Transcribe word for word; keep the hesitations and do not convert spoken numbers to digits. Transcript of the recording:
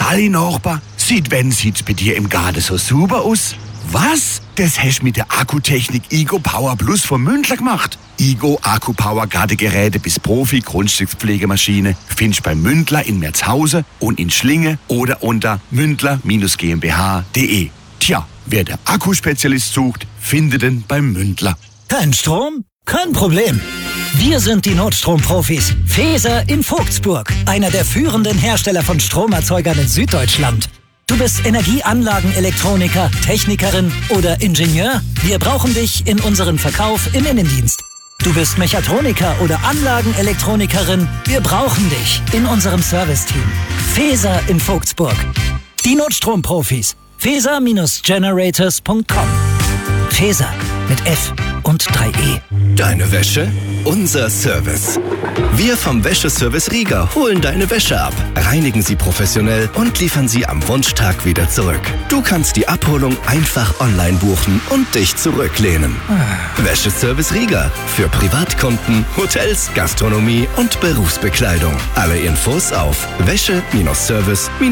Halli Nachbar, sieht wenn sieht's bei dir im Garten so super aus? Was? Das hast mit der Akkutechnik Igo Power Plus von Mündler gemacht. Igo Akku Power Gartengeräte bis Profi Grundstückspflegemaschine findest bei Mündler in Merzhausen und in Schlinge oder unter mündler Bindestrich GmbH punkt de. Tja, wer der Akkuspezialist sucht, findet ihn beim Mündler. Kein Strom? Kein Problem. Wir sind die Notstromprofis. Feser in Vogtsburg, einer der führenden Hersteller von Stromerzeugern in Süddeutschland. Du bist Energieanlagenelektroniker, Technikerin oder Ingenieur? Wir brauchen dich in unserem Verkauf im Innendienst. Du bist Mechatroniker oder Anlagenelektronikerin? Wir brauchen dich in unserem Serviceteam. Feser in Vogtsburg. Die Notstromprofis. feser Generators punkt com. Feser mit F und drei E. Deine Wäsche? Unser Service. Wir vom Wäscheservice Rieger holen deine Wäsche ab, reinigen sie professionell und liefern sie am Wunschtag wieder zurück. Du kannst die Abholung einfach online buchen und dich zurücklehnen. Ah. Wäscheservice Rieger. Für Privatkunden, Hotels, Gastronomie und Berufsbekleidung. Alle Infos auf wäsche Service